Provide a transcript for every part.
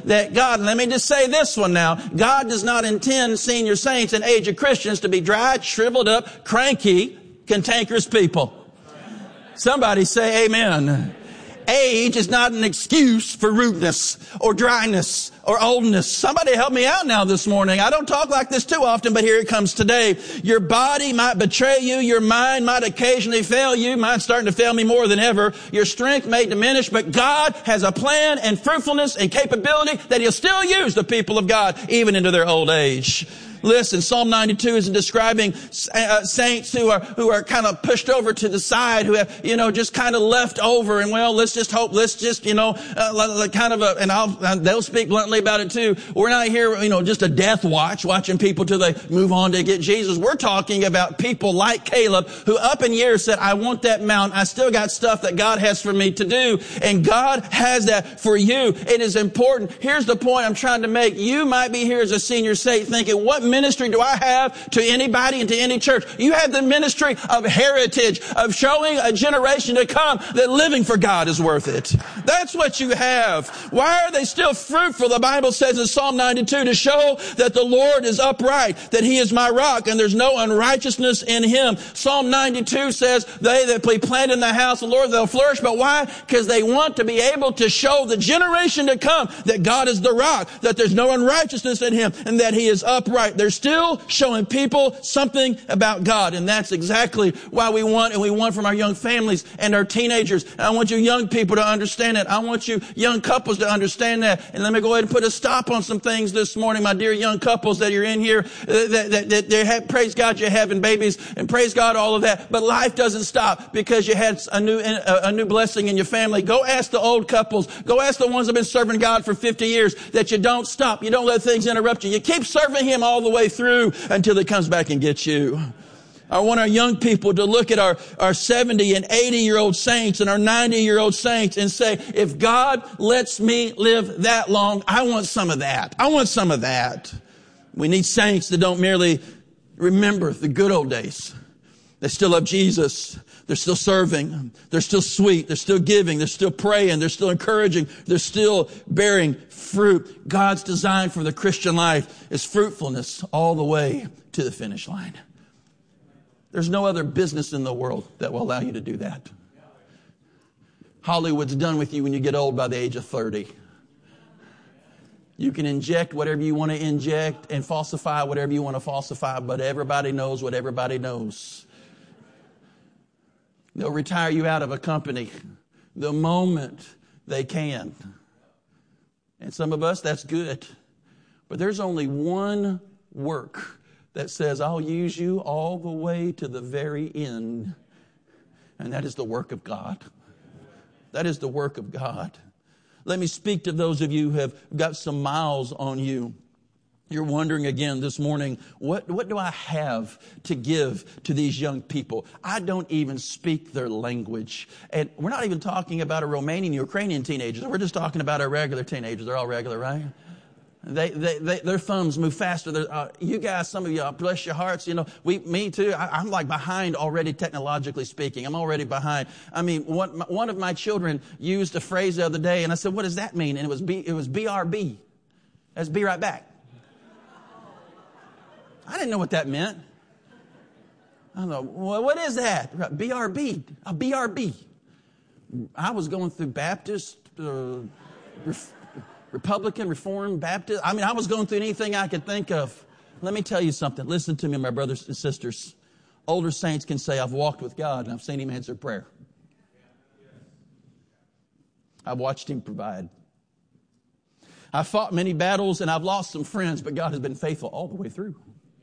that God, let me just say this one now, God does not intend senior saints and aged Christians to be dried, shriveled up, cranky, cantankerous people. Somebody say amen. Age is not an excuse for rudeness or dryness or oldness. Somebody help me out now this morning. I don't talk like this too often, but here it comes today. Your body might betray you. Your mind might occasionally fail you. Mine's starting to fail me more than ever. Your strength may diminish, but God has a plan and fruitfulness and capability that He'll still use the people of God even into their old age. Listen, Psalm 92 is describing saints who are kind of pushed over to the side, who have, just kind of left over. And let's just hope, they'll speak bluntly about it too. We're not here, just a death watch, watching people till they move on to get Jesus. We're talking about people like Caleb who up in years said, I want that mountain. I still got stuff that God has for me to do. And God has that for you. It is important. Here's the point I'm trying to make. You might be here as a senior saint thinking, what ministry do I have to anybody and to any church? You have the ministry of heritage, of showing a generation to come that living for God is worth it. That's what you have. Why are they still fruitful? The Bible says in Psalm 92 to show that the Lord is upright, that He is my rock, and there's no unrighteousness in Him. Psalm 92 says they that be planted in the house of the Lord, they'll flourish. But why? Because they want to be able to show the generation to come that God is the rock, that there's no unrighteousness in Him, and that He is upright. They're still showing people something about God. And that's exactly why we want from our young families and our teenagers. And I want you young people to understand that. I want you young couples to understand that. And let me go ahead and put a stop on some things this morning, my dear young couples that you're in here, praise God you're having babies, and praise God all of that. But life doesn't stop because you had a new blessing in your family. Go ask the old couples. Go ask the ones that have been serving God for 50 years that you don't stop. You don't let things interrupt you. You keep serving Him all the way through until He comes back and gets you. I want our young people to look at our 70 and 80-year-old saints and our 90-year-old saints and say, if God lets me live that long, I want some of that. I want some of that. We need saints that don't merely remember the good old days. They still love Jesus. They're still serving. They're still sweet. They're still giving. They're still praying. They're still encouraging. They're still bearing fruit. God's design for the Christian life is fruitfulness all the way to the finish line. There's no other business in the world that will allow you to do that. Hollywood's done with you when you get old by the age of 30. You can inject whatever you want to inject and falsify whatever you want to falsify, but everybody knows what everybody knows. They'll retire you out of a company the moment they can. And some of us, that's good. But there's only one work that says, I'll use you all the way to the very end. And that is the work of God. That is the work of God. Let me speak to those of you who have got some miles on you. You're wondering again this morning, what do I have to give to these young people? I don't even speak their language. And we're not even talking about a Romanian, Ukrainian teenagers. We're just talking about our regular teenagers. They're all regular, right? Their thumbs move faster. You guys, some of you, bless your hearts. Me too. I'm like behind already, technologically speaking. I'm already behind. I mean, one of my children used a phrase the other day, and I said, "What does that mean?" And it was BRB. That's be right back. I didn't know what that meant. I don't know. Well, what is that? BRB. A BRB. I was going through Baptist, Republican, Reformed, Baptist. I mean, I was going through anything I could think of. Let me tell you something. Listen to me, my brothers and sisters. Older saints can say, I've walked with God and I've seen Him answer prayer. I've watched Him provide. I've fought many battles and I've lost some friends, but God has been faithful all the way through.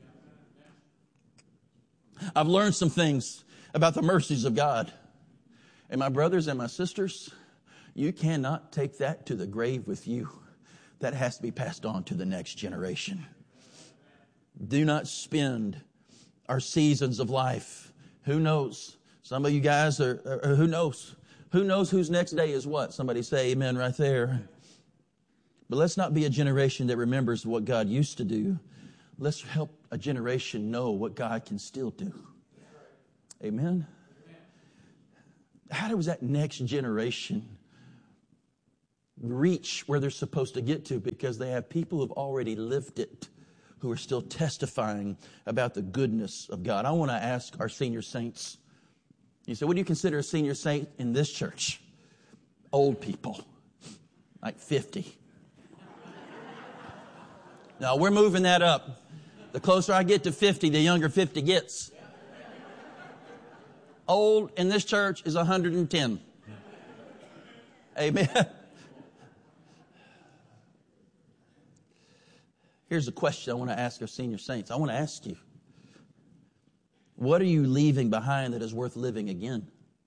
I've learned some things about the mercies of God. And my brothers and my sisters, you cannot take that to the grave with you. That has to be passed on to the next generation. Do not spend our seasons of life. Who knows? Some of you guys are who knows? Who knows whose next day is what? Somebody say amen right there. But let's not be a generation that remembers what God used to do. Let's help a generation know what God can still do. Amen? How does that next generation reach where they're supposed to get to because they have people who've already lived it, who are still testifying about the goodness of God. I want to ask our senior saints. You say, what do you consider a senior saint in this church? Old people, like 50. No, we're moving that up. The closer I get to 50, the younger 50 gets. Old in this church is 110. Amen. Here's a question I want to ask our senior saints. I want to ask you, what are you leaving behind that is worth living again?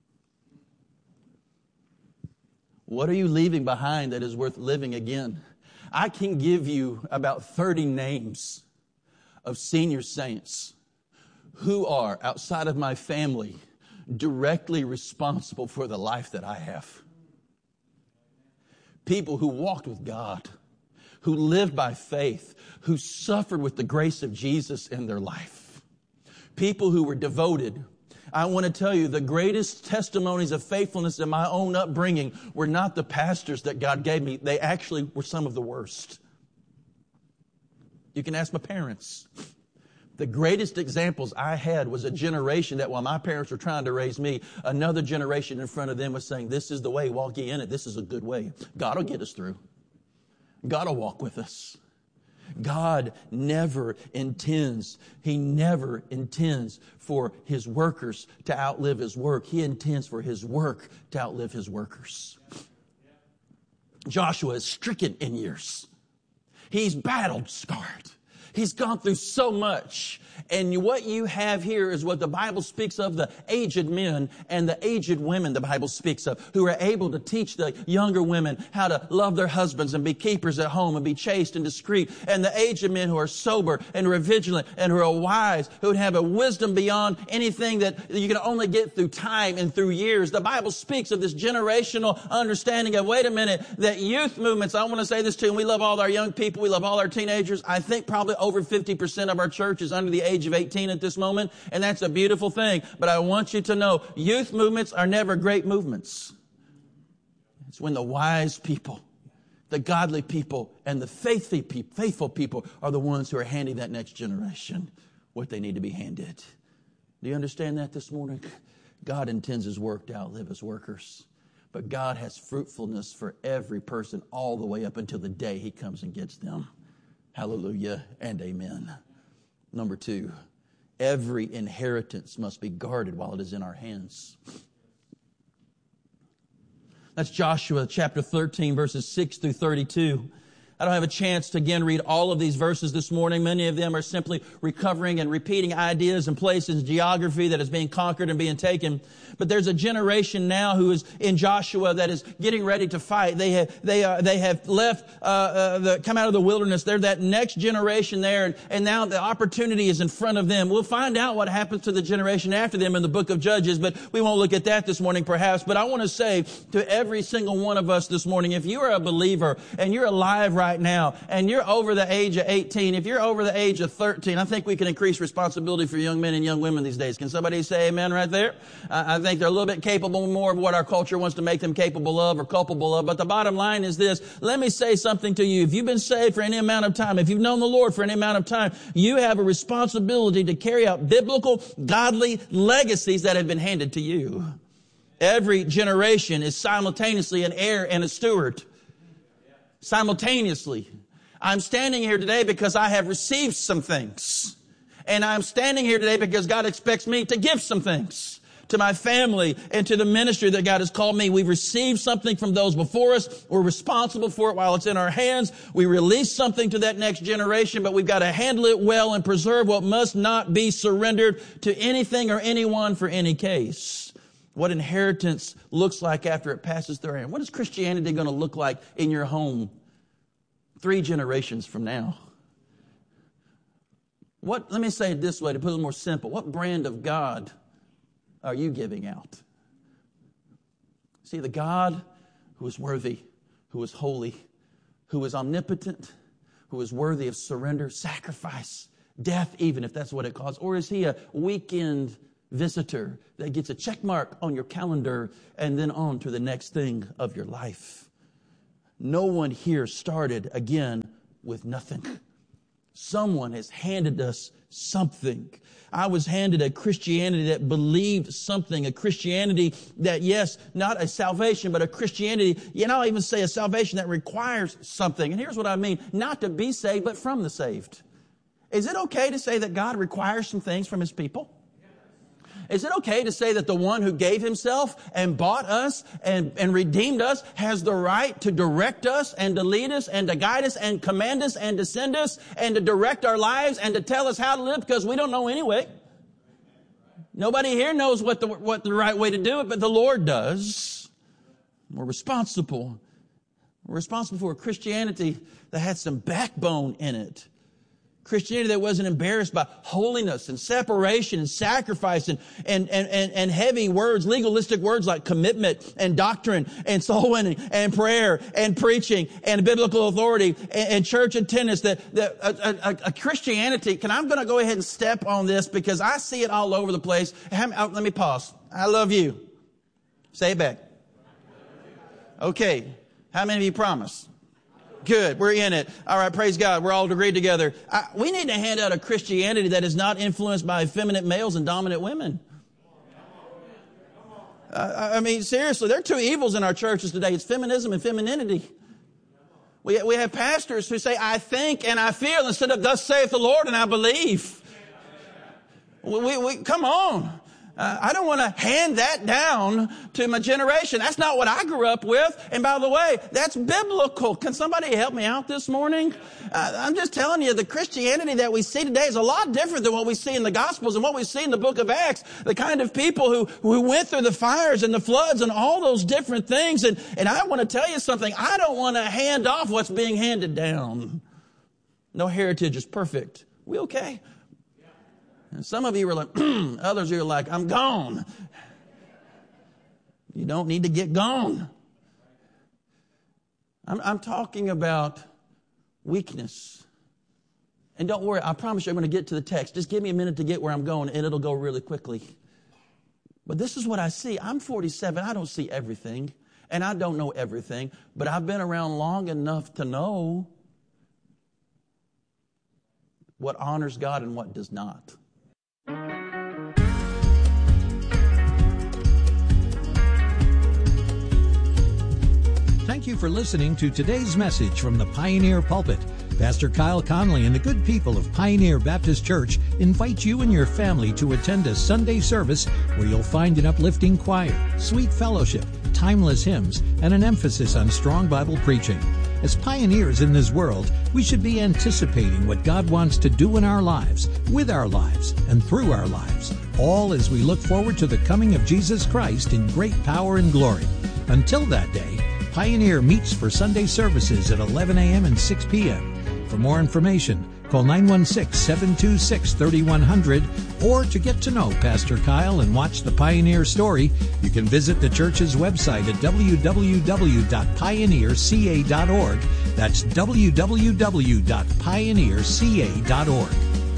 What are you leaving behind that is worth living again? I can give you about 30 names of senior saints who are, outside of my family, directly responsible for the life that I have. People who walked with God, who lived by faith, who suffered with the grace of Jesus in their life. People who were devoted. I want to tell you, the greatest testimonies of faithfulness in my own upbringing were not the pastors that God gave me. They actually were some of the worst. You can ask my parents. The greatest examples I had was a generation that while my parents were trying to raise me, another generation in front of them was saying, this is the way, walk ye in it. This is a good way. God will get us through. God will walk with us. God never intends for His workers to outlive His work. He intends for His work to outlive His workers. Joshua is stricken in years. He's battle scarred. He's gone through so much. And what you have here is what the Bible speaks of, the aged men and the aged women the Bible speaks of, who are able to teach the younger women how to love their husbands and be keepers at home and be chaste and discreet. And the aged men who are sober and who are vigilant and who are wise, who would have a wisdom beyond anything that you can only get through time and through years. The Bible speaks of this generational understanding of, wait a minute, that youth movements, I want to say this too, and we love all our young people, we love all our teenagers. I think probably over 50% of our church is under the age of 18 at this moment, and that's a beautiful thing. But I want you to know, youth movements are never great movements. It's when the wise people, the godly people, and the faithful people are the ones who are handing that next generation what they need to be handed. Do you understand that this morning? God intends His work to outlive His workers. But God has fruitfulness for every person all the way up until the day He comes and gets them. Hallelujah and amen. Number 2, every inheritance must be guarded while it is in our hands. That's Joshua chapter 13, verses 6 through 32. I don't have a chance to again read all of these verses this morning. Many of them are simply recovering and repeating ideas and places, geography that is being conquered and being taken. But there's a generation now who is in Joshua that is getting ready to fight. They have left, come out of the wilderness. They're that next generation there, and now the opportunity is in front of them. We'll find out what happens to the generation after them in the book of Judges, but we won't look at that this morning perhaps. But I want to say to every single one of us this morning, if you are a believer and you're alive right now and you're over the age of 18, if you're over the age of 13, I think we can increase responsibility for young men and young women these days. Can somebody say amen right there? I think they're a little bit capable more of what our culture wants to make them capable of or culpable of. But the bottom line is this. Let me say something to you. If you've been saved for any amount of time, if you've known the Lord for any amount of time, you have a responsibility to carry out biblical, godly legacies that have been handed to you. Every generation is simultaneously an heir and a steward. Simultaneously. I'm standing here today because I have received some things. And I'm standing here today because God expects me to give some things to my family and to the ministry that God has called me. We've received something from those before us. We're responsible for it while it's in our hands. We release something to that next generation, but we've got to handle it well and preserve what must not be surrendered to anything or anyone for any case. What inheritance looks like after it passes through our hand. What is Christianity going to look like in your home 3 generations from now? Let me say it this way to put it more simple. What brand of God are you giving out? See, the God who is worthy, who is holy, who is omnipotent, who is worthy of surrender, sacrifice, death, even if that's what it costs? Or is he a weekend visitor that gets a check mark on your calendar and then on to the next thing of your life? No one here started again with nothing. Someone has handed us something. I was handed a Christianity that believed something, a Christianity that, yes, not a salvation, but a Christianity, I'll even say a salvation that requires something. And here's what I mean, not to be saved, but from the saved. Is it okay to say that God requires some things from His people? Is it okay to say that the one who gave Himself and bought us and redeemed us has the right to direct us and to lead us and to guide us and command us and to send us and to direct our lives and to tell us how to live because we don't know anyway? Nobody here knows what the right way to do it, but the Lord does. We're responsible. We're responsible for a Christianity that had some backbone in it. Christianity that wasn't embarrassed by holiness and separation and sacrifice and heavy words, legalistic words like commitment and doctrine and soul winning and prayer and preaching and biblical authority and church attendance. A Christianity, I'm going to go ahead and step on this because I see it all over the place. Let me pause. I love you. Say it back. Okay. How many of you promise? Good. We're in it. All right. Praise God. We're all agreed together. We need to hand out a Christianity that is not influenced by effeminate males and dominant women. Seriously, there are two evils in our churches today. It's feminism and femininity. We have pastors who say, I think and I feel instead of thus saith the Lord and I believe. Come on. I don't want to hand that down to my generation. That's not what I grew up with. And by the way, that's biblical. Can somebody help me out this morning? I'm just telling you, the Christianity that we see today is a lot different than what we see in the Gospels and what we see in the book of Acts. The kind of people who went through the fires and the floods and all those different things. And I want to tell you something. I don't want to hand off what's being handed down. No heritage is perfect. We okay? And some of you are like, others of you are like, I'm gone. You don't need to get gone. I'm talking about weakness. And don't worry, I promise you I'm going to get to the text. Just give me a minute to get where I'm going, and it'll go really quickly. But this is what I see. I'm 47. I don't see everything, and I don't know everything. But I've been around long enough to know what honors God and what does not. Thank you for listening to today's message from the Pioneer Pulpit. Pastor Kyle Conley and the good people of Pioneer Baptist Church invite you and your family to attend a Sunday service where you'll find an uplifting choir, sweet fellowship, timeless hymns, and an emphasis on strong Bible preaching. As pioneers in this world, we should be anticipating what God wants to do in our lives, with our lives, and through our lives, all as we look forward to the coming of Jesus Christ in great power and glory. Until that day, Pioneer meets for Sunday services at 11 a.m. and 6 p.m. For more information, call 916-726-3100, or to get to know Pastor Kyle and watch the Pioneer story, you can visit the church's website at www.pioneerca.org. That's www.pioneerca.org.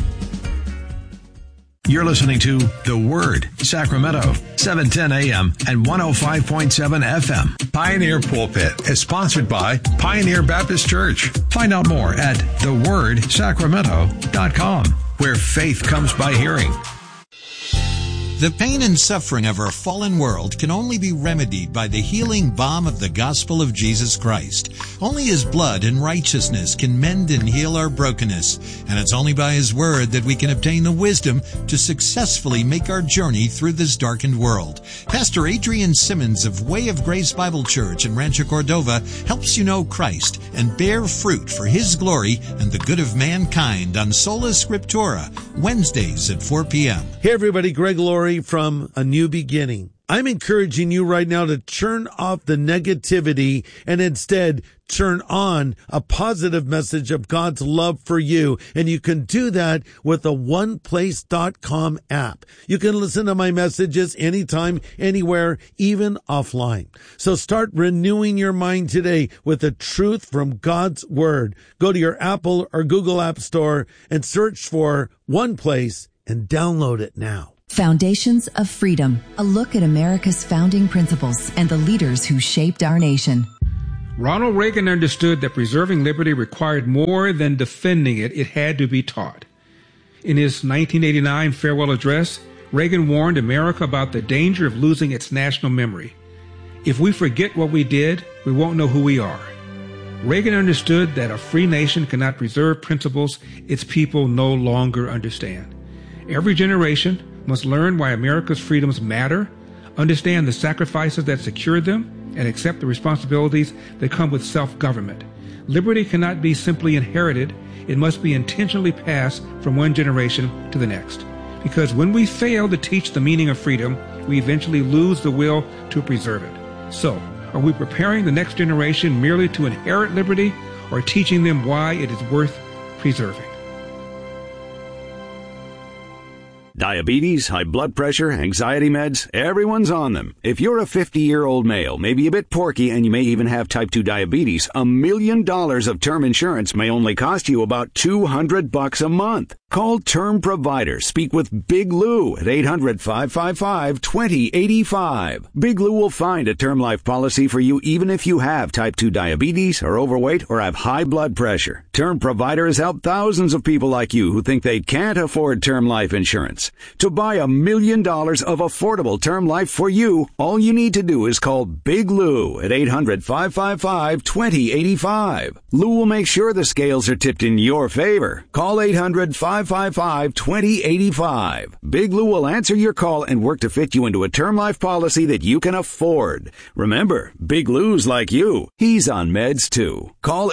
You're listening to The Word, Sacramento, 710 AM and 105.7 FM. Pioneer Pulpit is sponsored by Pioneer Baptist Church. Find out more at thewordsacramento.com, where faith comes by hearing. The pain and suffering of our fallen world can only be remedied by the healing balm of the gospel of Jesus Christ. Only His blood and righteousness can mend and heal our brokenness, and it's only by His word that we can obtain the wisdom to successfully make our journey through this darkened world. Pastor Adrian Simmons of Way of Grace Bible Church in Rancho Cordova helps you know Christ and bear fruit for His glory and the good of mankind on Sola Scriptura, Wednesdays at 4 p.m. Hey everybody, Greg Laurie from A New Beginning. I'm encouraging you right now to turn off the negativity and instead turn on a positive message of God's love for you. And you can do that with the OnePlace.com app. You can listen to my messages anytime, anywhere, even offline. So start renewing your mind today with the truth from God's Word. Go to your Apple or Google App Store and search for OnePlace and download it now. Foundations of Freedom, a look at America's founding principles and the leaders who shaped our nation. Ronald Reagan understood that preserving liberty required more than defending it. It had to be taught. In his 1989 farewell address, Reagan warned America about the danger of losing its national memory. If we forget what we did, we won't know who we are. Reagan understood that a free nation cannot preserve principles its people no longer understand. Every generation must learn why America's freedoms matter, understand the sacrifices that secured them, and accept the responsibilities that come with self-government. Liberty cannot be simply inherited. It must be intentionally passed from one generation to the next. Because when we fail to teach the meaning of freedom, we eventually lose the will to preserve it. So, are we preparing the next generation merely to inherit liberty, or teaching them why it is worth preserving? Diabetes, high blood pressure, anxiety meds, everyone's on them. If you're a 50-year-old male, maybe a bit porky, and you may even have type 2 diabetes, $1 million of term insurance may only cost you about $200 a month. Call Term Provider. Speak with Big Lou at 800-555-2085. Big Lou will find a term life policy for you even if you have type 2 diabetes, are overweight, or have high blood pressure. Term Provider has helped thousands of people like you who think they can't afford term life insurance. To buy $1 million of affordable term life for you, all you need to do is call Big Lou at 800-555-2085. Lou will make sure the scales are tipped in your favor. Call 800-555-2085. Big Lou will answer your call and work to fit you into a term life policy that you can afford. Remember, Big Lou's like you. He's on meds too. Call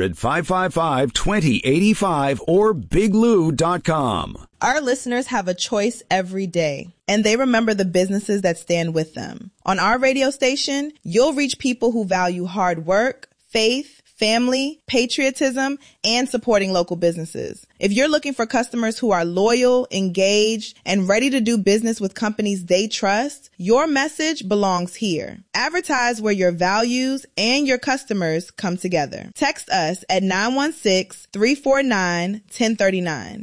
800-555-2085 or biglou.com. Our listeners have a choice every day, and they remember the businesses that stand with them. On our radio station, you'll reach people who value hard work, faith, family, patriotism, and supporting local businesses. If you're looking for customers who are loyal, engaged, and ready to do business with companies they trust, your message belongs here. Advertise where your values and your customers come together. Text us at 916-349-1039.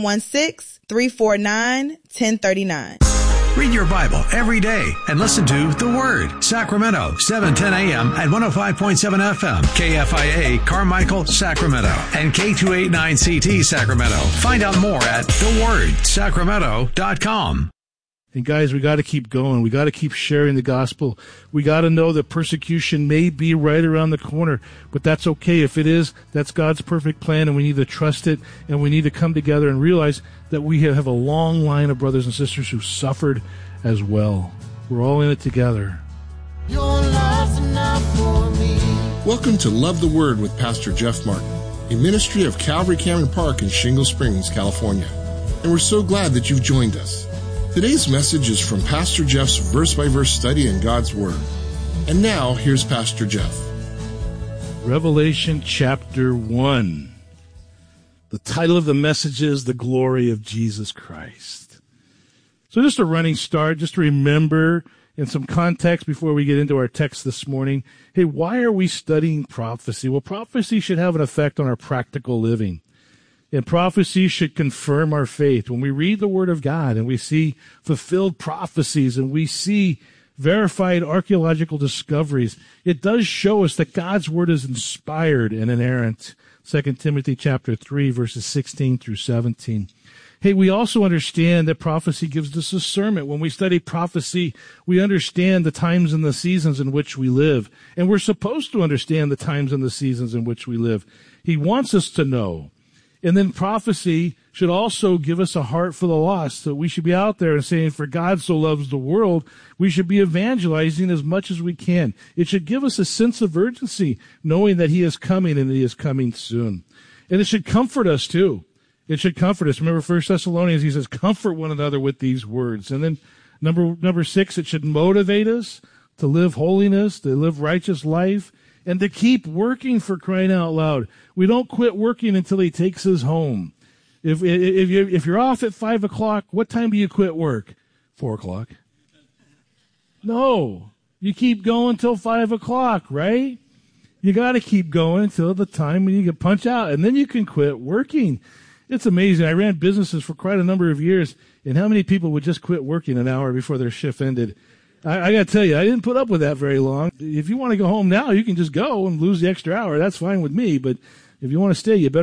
916-349-1039. Read your Bible every day and listen to The Word. Sacramento, 710 a.m. and 105.7 FM. KFIA, Carmichael, Sacramento. And K289CT, Sacramento. Find out more at thewordsacramento.com. And guys, we got to keep going. We got to keep sharing the gospel. We got to know that persecution may be right around the corner, but that's okay. If it is, that's God's perfect plan, and we need to trust it, and we need to come together and realize that we have a long line of brothers and sisters who suffered as well. We're all in it together. Your love's enough for me. Welcome to Love the Word with Pastor Jeff Martin, a ministry of Calvary Cameron Park in Shingle Springs, California. And we're so glad that you've joined us. Today's message is from Pastor Jeff's verse-by-verse study in God's Word. And now, here's Pastor Jeff. Revelation chapter 1. The title of the message is The Glory of Jesus Christ. So just a running start, just to remember in some context before we get into our text this morning. Hey, why are we studying prophecy? Well, prophecy should have an effect on our practical living. And prophecy should confirm our faith. When we read the Word of God and we see fulfilled prophecies and we see verified archaeological discoveries, it does show us that God's Word is inspired and inerrant. 2 Timothy chapter 3, verses 16 through 17. Hey, we also understand that prophecy gives us discernment. When we study prophecy, we understand the times and the seasons in which we live. And we're supposed to understand the times and the seasons in which we live. He wants us to know. And then prophecy should also give us a heart for the lost. So we should be out there and saying, for God so loves the world, we should be evangelizing as much as we can. It should give us a sense of urgency, knowing that He is coming and He is coming soon. And it should comfort us too. It should comfort us. Remember 1 Thessalonians, he says, comfort one another with these words. And then number 6, it should motivate us to live holiness, to live righteous life, and to keep working, for crying out loud. We don't quit working until He takes us home. If you're off at 5 o'clock, what time do you quit work? 4 o'clock. No, you keep going till 5 o'clock, right? You got to keep going until the time when you get punch out, and then you can quit working. It's amazing. I ran businesses for quite a number of years, and how many people would just quit working an hour before their shift ended? I got to tell you, I didn't put up with that very long. If you want to go home now, you can just go and lose the extra hour. That's fine with me. But if you want to stay, you better